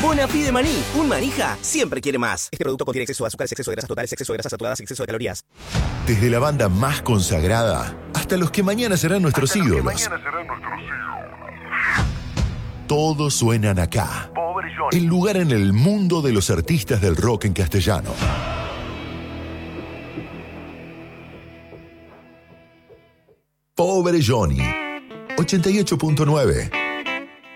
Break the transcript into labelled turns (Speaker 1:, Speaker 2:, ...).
Speaker 1: Bonafide Maní. Un manija siempre quiere más. Este producto contiene exceso de azúcares, exceso de grasas totales, exceso de grasas saturadas, exceso de calorías.
Speaker 2: Desde la banda más consagrada hasta los que mañana serán nuestros ídolos. Todos suenan acá. El lugar en el mundo de los artistas del rock en castellano. Pobre Johnny. 88.9